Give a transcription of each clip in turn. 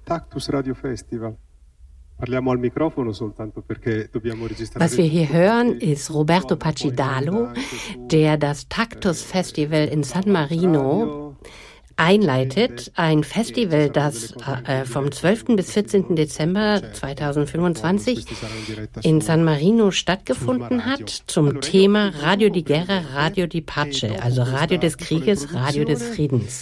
Taktus Radio Festival. Parliamo al microfono soltanto perché dobbiamo registrare. Was wir hier hören, ist Roberto Pacidalo, der das Taktus Festival in San Marino einleitet. Ein Festival, das vom 12. bis 14. Dezember 2025 in San Marino stattgefunden hat, zum Thema Radio di Guerra, Radio di Pace, also Radio des Krieges, Radio des Friedens.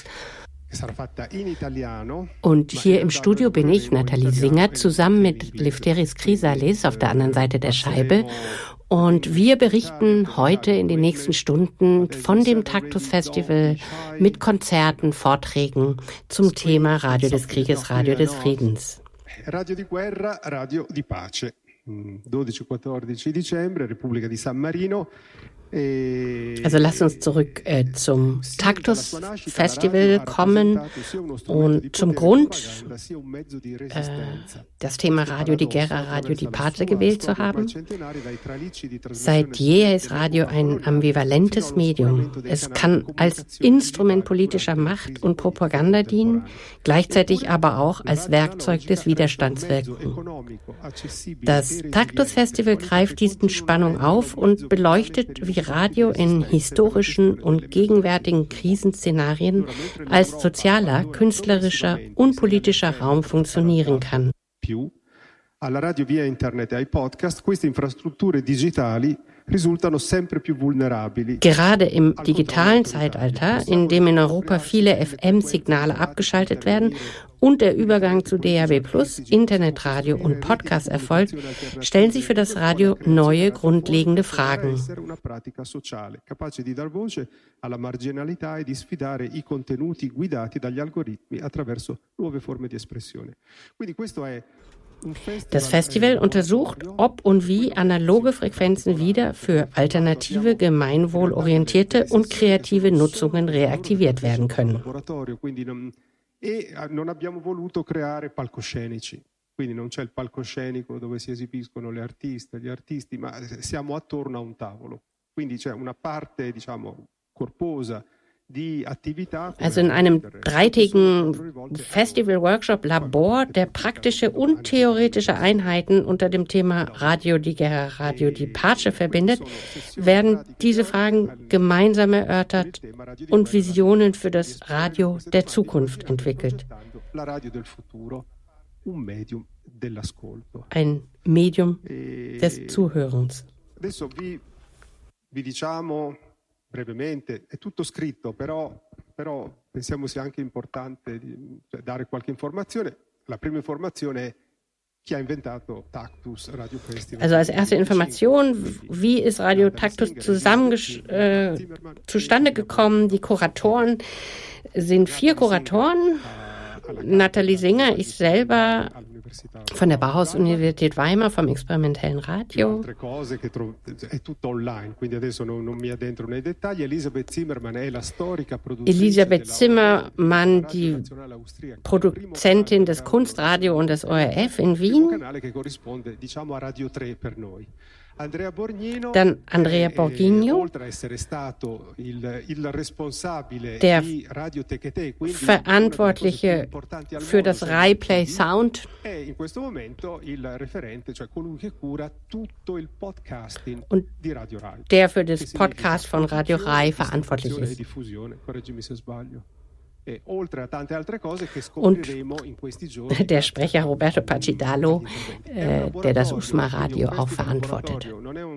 Und hier im Studio bin ich, Nathalie Singer, zusammen mit Lefteris Chrysalis auf der anderen Seite der Scheibe. Und wir berichten heute in den nächsten Stunden von dem Taktus Festival mit Konzerten, Vorträgen zum Thema Radio des Krieges, Radio des Friedens. Radio di Guerra, Radio di Pace. 12-14 Dezember, Repubblica di San Marino. Also lasst uns zurück zum Taktus Festival kommen und zum Grund, das Thema Radio di Guerra, Radio di Pace gewählt zu haben. Seit jeher ist Radio ein ambivalentes Medium. Es kann als Instrument politischer Macht und Propaganda dienen, gleichzeitig aber auch als Werkzeug des Widerstands wirken. Das Taktus Festival greift diese Spannung auf und beleuchtet, wie Radio in historischen und gegenwärtigen Krisenszenarien als sozialer, künstlerischer und politischer Raum funktionieren kann. Alla radio via internet e ai podcast, queste infrastrutture digitali risultano sempre più vulnerabili. Gerade im digitalen Zeitalter, in dem in Europa viele FM-Signale abgeschaltet werden und der Übergang zu DAB+, Internetradio und Podcast erfolgt, stellen sich für das Radio neue, grundlegende Fragen. Una pratica sociale, capace di dar voce alla marginalità e di sfidare i contenuti guidati dagli algoritmi attraverso nuove forme di espressione. Quindi questo è Das Festival untersucht, ob und wie analoge Frequenzen wieder für alternative, gemeinwohlorientierte und kreative Nutzungen reaktiviert werden können. Non abbiamo voluto creare palcoscenici, quindi non c'è il palcoscenico dove si esibiscono le artiste, gli artisti, ma siamo attorno a un tavolo. Quindi c'è una parte, diciamo, corposa. Also in einem dreitägigen Festival-Workshop-Labor, der praktische und theoretische Einheiten unter dem Thema Radio di Guerra, Radio di Pace verbindet, werden diese Fragen gemeinsam erörtert und Visionen für das Radio der Zukunft entwickelt. Ein Medium des Zuhörens. Brevemente, è tutto scritto, però pensiamo sia anche importante dare qualche informazione. La prima informazione è chi ha inventato Taktus Radio Festival. Also als erste Information, wie ist Radio Taktus zustande gekommen? Die Kuratoren sind 4 Kuratoren. Nathalie Singer, ich selber von der Bauhaus-Universität Weimar, vom experimentellen Radio. Elisabeth Zimmermann, die Produzentin des Kunstradio und des ORF in Wien. Dann Andrea Borghino, der Verantwortliche für das Rai Play Sound und der für das Podcast von Radio Rai verantwortlich ist. Und der Sprecher Roberto Pacidalo, der das USMA Radio auch verantwortet.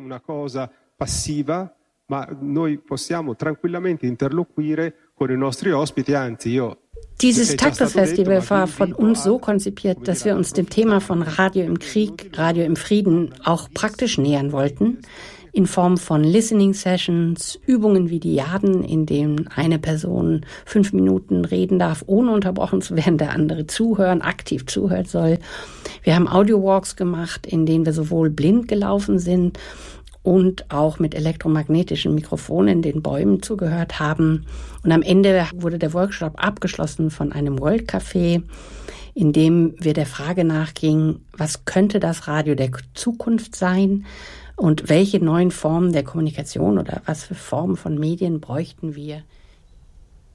Dieses Taktus Festival war von uns so konzipiert, dass wir uns dem Thema von Radio im Krieg, Radio im Frieden auch praktisch nähern wollten. In Form von Listening Sessions, Übungen wie Diaden, in denen eine Person 5 Minuten reden darf, ohne unterbrochen zu werden, der andere aktiv zuhören soll. Wir haben Audio-Walks gemacht, in denen wir sowohl blind gelaufen sind und auch mit elektromagnetischen Mikrofonen den Bäumen zugehört haben. Und am Ende wurde der Workshop abgeschlossen von einem World Café, in dem wir der Frage nachgingen, was könnte das Radio der Zukunft sein? Und welche neuen Formen der Kommunikation oder was für Formen von Medien bräuchten wir